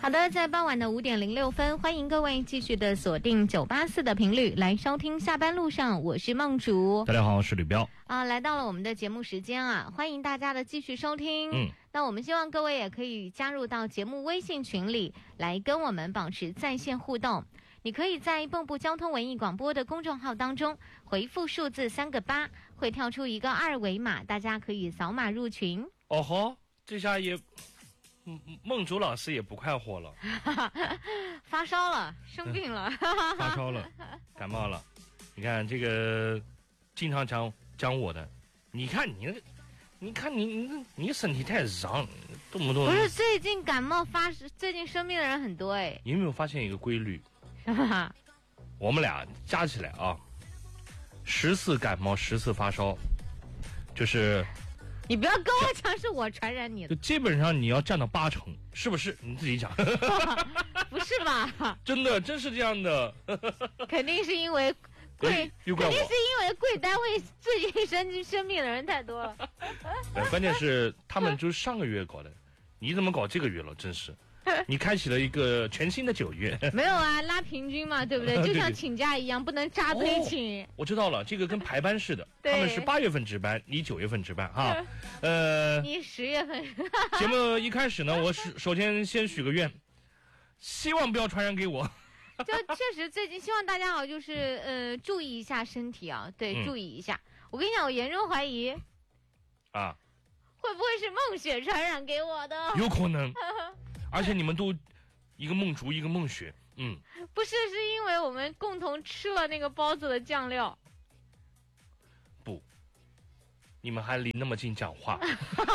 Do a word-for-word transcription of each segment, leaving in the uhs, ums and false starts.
好的，在傍晚的五点零六分，欢迎各位继续的锁定九八四的频率来收听下班路上，我是梦竹。 大家好，我是吕彪啊，来到了我们的节目时间啊，欢迎大家的继续收听。 嗯， 那我们希望各位也可以加入到节目微信群里来跟我们保持在线互动。你可以在蚌埠交通文艺广播的公众号当中回复数字三个八，会跳出一个二维码，大家可以扫码入群。 哦吼，这下也。嗯，梦竹老师也不快活了， 发烧了，生病了， 发烧了，感冒了。你看这个，经常讲讲我的，你看你，你看你你你身体太脏，动不动不是最近感冒发，最近生病的人很多哎。 你有没有发现一个规律？ 什么？ 我们俩加起来啊，十次感冒，十次发烧，就是。 你不要跟我讲是我传染你的， 就基本上你要占到八成，是不是？你自己讲。 不是吧？ 真的，真是这样的。 肯定是因为贵，肯定是因为贵单位最近生生病的人太多了。 呃，关键是他们就是上个月搞的，你怎么搞这个月了？真是。你开启了一个全新的九月。 没有啊，拉平均嘛，对不对？就像请假一样，不能扎堆请。 哦、我知道了，这个跟排班似的，他们是八月份值班，你九月份值班哈。呃， 你十月份。 节目一开始呢，我是首先先许个愿，希望不要传染给我。 就确实最近希望大家好，就是呃注意一下身体啊，对，嗯、注意一下。我跟你讲，我严重怀疑啊， 会不会是梦雪传染给我的？ 有可能。而且你们都一个梦竹一个梦雪，嗯， 不是，是因为我们共同吃了那个包子的酱料。 不，你们还离那么近讲话。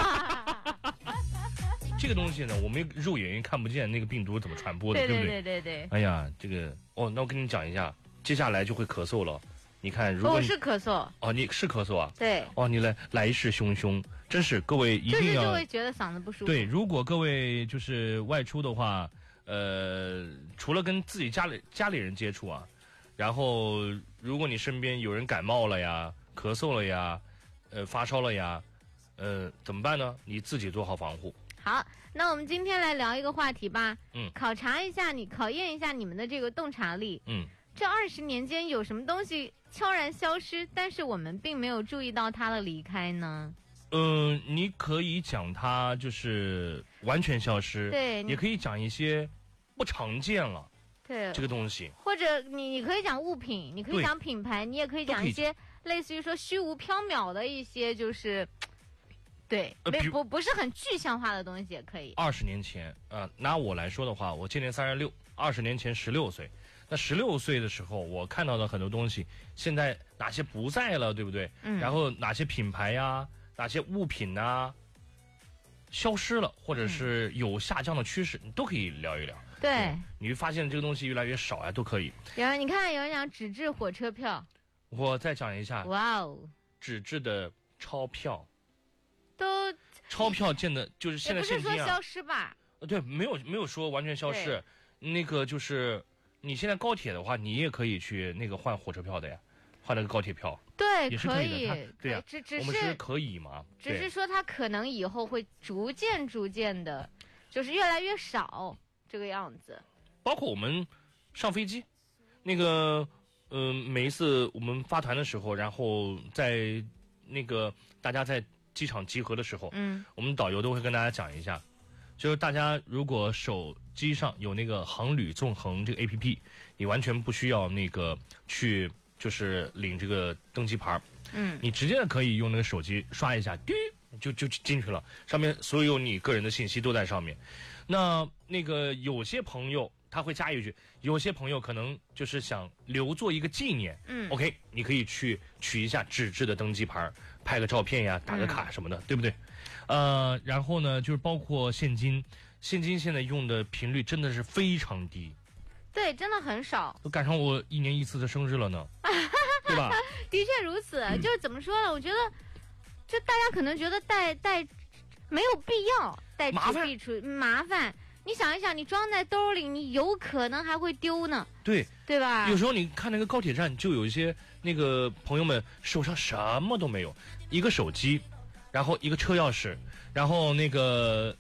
这个东西呢，我们肉眼看不见那个病毒怎么传播的， 对对不对对对对。 哎呀，这个哦，那我跟你讲一下，接下来就会咳嗽了。你看，如果我、哦、是咳嗽哦，你是咳嗽啊？ 对。 哦，你来来势汹汹，真是各位一定要。 就是就会觉得嗓子不舒服。 对，如果各位就是外出的话，呃，除了跟自己家里家里人接触啊，然后如果你身边有人感冒了呀、咳嗽了呀、呃发烧了呀，呃，怎么办呢？你自己做好防护。 好，那我们今天来聊一个话题吧。 嗯。 考察一下你，考验一下你们的这个洞察力。 嗯。 这二十年间有什么东西悄然消失，但是我们并没有注意到它的离开呢？ 嗯、呃，你可以讲它就是完全消失， 对， 也可以讲一些不常见了， 对这个东西， 或者你你可以讲物品，你可以讲品牌，你也可以讲一些类似于说虚无缥缈的一些就是。对，没、呃、不不是很具象化的东西也可以。 二十年前，呃，拿我来说的话，我今年三十六，二十年前十六岁。那十六岁的时候，我看到的很多东西，现在哪些不在了，对不对？ 嗯。 然后哪些品牌呀、啊，哪些物品呐、啊，消失了，或者是有下降的趋势，你都可以聊一聊。 对。 嗯、你会发现这个东西越来越少呀，都可以。 有人你看，有人讲纸质火车票。 我再讲一下。 哇哦。 纸质的钞票。 都钞票见的就是现在现金啊， 也不是说消失吧？ 呃，对，没有没有说完全消失，那个就是你现在高铁的话，你也可以去那个换火车票的呀，换那个高铁票， 对， 也是可以的，对呀， 只只我们是可以嘛， 只是说它可能以后会逐渐逐渐的，就是越来越少这个样子。 包括我们上飞机，那个嗯、呃，每一次我们发团的时候，然后在那个大家在。机场集合的时候， 嗯， 我们导游都会跟大家讲一下，就是大家如果手机上有那个航旅纵横这个 A P P， 你完全不需要那个去就是领这个登机牌， 嗯， 你直接可以用那个手机刷一下，滴就就进去了，上面所有你个人的信息都在上面。那那个有些朋友他会加一句，有些朋友可能就是想留作一个纪念， 嗯 ，OK， 你可以去取一下纸质的登机牌，拍个照片呀，打个卡什么的，嗯、对不对？呃，然后呢，就是包括现金，现金现在用的频率真的是非常低， 对，真的很少， 都赶上我一年一次的生日了呢，对吧？ 的确如此，嗯、就是怎么说呢？我觉得，就大家可能觉得带带没有必要带纸币出麻烦。你想一想，你装在兜里，你有可能还会丢呢。 对， 对吧？ 有时候你看那个高铁站，就有一些那个朋友们手上什么都没有，一个手机，然后一个车钥匙，然后那个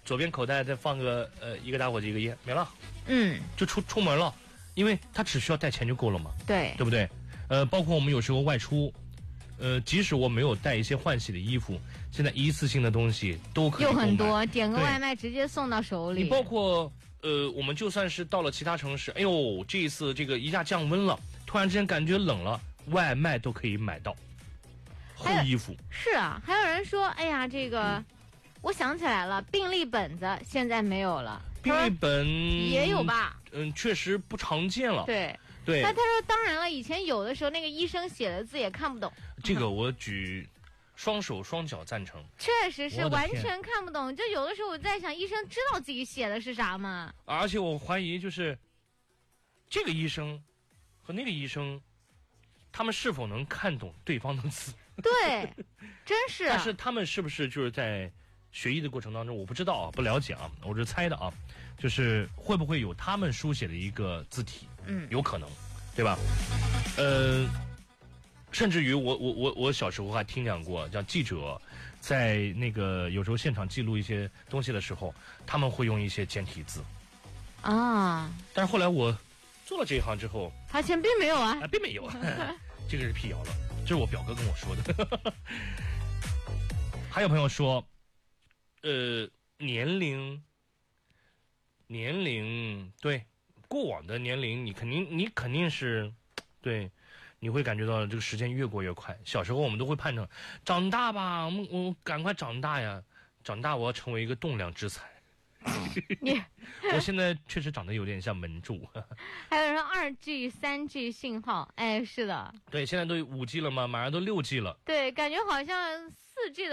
左边口袋再放个呃一个打火机一个烟没了， 嗯， 就出出门了，因为他只需要带钱就够了嘛， 对， 对不对？呃，包括我们有时候外出，呃，即使我没有带一些换洗的衣服，现在一次性的东西都可以又购买很多，点个对外卖直接送到手里。 你包括呃，我们就算是到了其他城市，哎呦，这一次这个一下降温了，突然之间感觉冷了，外卖都可以买到厚衣服。 是啊，还有人说，哎呀，这个、嗯、我想起来了，病历本子现在没有了。 病历本也有吧？ 嗯，确实不常见了。 对对。 那他说，当然了，以前有的时候那个医生写的字也看不懂。 这个我举双手双脚赞成。 确实是完全看不懂，就有的时候我在想，医生知道自己写的是啥吗？ 而且我怀疑，就是这个医生和那个医生，他们是否能看懂对方的字？ 对，真是。 但是他们是不是就是在学医的过程当中，我不知道啊，不了解啊，我是猜的啊，就是会不会有他们书写的一个字体？ 嗯， 有可能，对吧？呃，甚至于我我我我小时候还听讲过，叫记者在那个有时候现场记录一些东西的时候，他们会用一些简体字啊。 但是后来我做了这一行之后， 发现并没有啊， 啊并没有，这个是辟谣了，这是我表哥跟我说的。还有朋友说，呃，年龄，年龄，对，过往的年龄，你肯定，你肯定是，对，你会感觉到这个时间越过越快。小时候我们都会盼着长大吧，我们我赶快长大呀，长大我要成为一个栋梁之才。 你， 我现在确实长得有点像门柱。 还有人说二 G、三 G 信号，哎，是的， 对，现在都五 G 了嘛，马上都六 G 了。 对，感觉好像四 G 的。